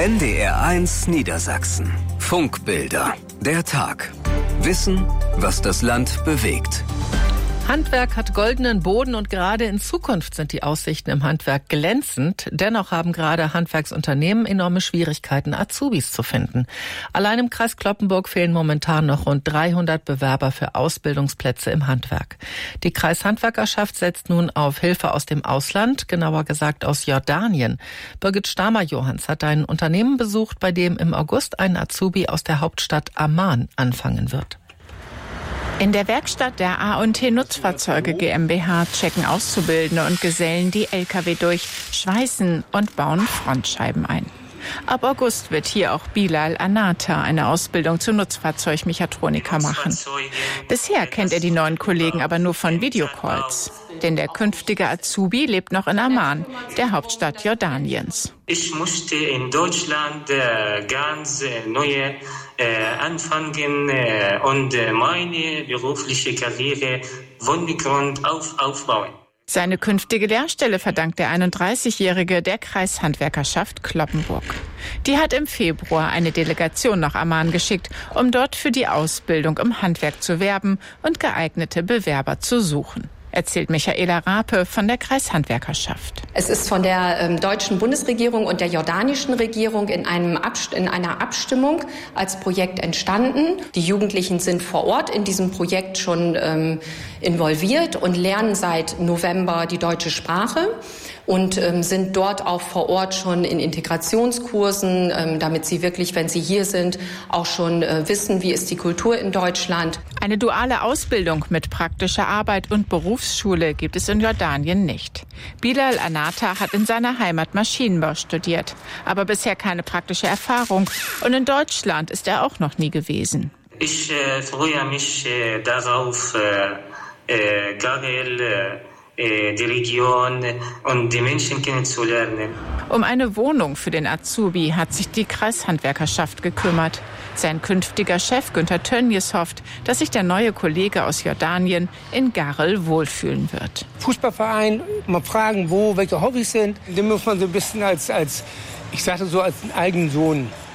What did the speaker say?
NDR1 Niedersachsen. Funkbilder. Der Tag. Wissen, was das Land bewegt. Handwerk hat goldenen Boden und gerade in Zukunft sind die Aussichten im Handwerk glänzend. Dennoch haben gerade Handwerksunternehmen enorme Schwierigkeiten, Azubis zu finden. Allein im Kreis Cloppenburg fehlen momentan noch rund 300 Bewerber für Ausbildungsplätze im Handwerk. Die Kreishandwerkerschaft setzt nun auf Hilfe aus dem Ausland, genauer gesagt aus Jordanien. Birgit Stamer-Johanns hat ein Unternehmen besucht, bei dem im August ein Azubi aus der Hauptstadt Amman anfangen wird. In der Werkstatt der A&T Nutzfahrzeuge GmbH checken Auszubildende und Gesellen die Lkw durch, schweißen und bauen Frontscheiben ein. Ab August wird hier auch Bilal Anata eine Ausbildung zum Nutzfahrzeugmechatroniker machen. Bisher kennt er die neuen Kollegen aber nur von Videocalls. Denn der künftige Azubi lebt noch in Amman, der Hauptstadt Jordaniens. Ich musste in Deutschland ganz neu anfangen und meine berufliche Karriere von Grund auf aufbauen. Seine künftige Lehrstelle verdankt der 31-Jährige der Kreishandwerkerschaft Cloppenburg. Die hat im Februar eine Delegation nach Amman geschickt, um dort für die Ausbildung im Handwerk zu werben und geeignete Bewerber zu suchen. Erzählt Michaela Rape von der Kreishandwerkerschaft. Es ist von der deutschen Bundesregierung und der jordanischen Regierung in einer Abstimmung als Projekt entstanden. Die Jugendlichen sind vor Ort in diesem Projekt schon involviert und lernen seit November die deutsche Sprache und sind dort auch vor Ort schon in Integrationskursen, damit sie wirklich, wenn sie hier sind, auch schon wissen, wie ist die Kultur in Deutschland. Eine duale Ausbildung mit praktischer Arbeit und Berufsschule gibt es in Jordanien nicht. Bilal Anata hat in seiner Heimat Maschinenbau studiert, aber bisher keine praktische Erfahrung. Und in Deutschland ist er auch noch nie gewesen. Ich freue mich darauf, die Region und die Menschen kennenzulernen. Um eine Wohnung für den Azubi hat sich die Kreishandwerkerschaft gekümmert. Sein künftiger Chef Günther Tönnies hofft, dass sich der neue Kollege aus Jordanien in Garrel wohlfühlen wird. Fußballverein, mal fragen, welche Hobbys sind. Den muss man so ein bisschen als einen eigenen Sohn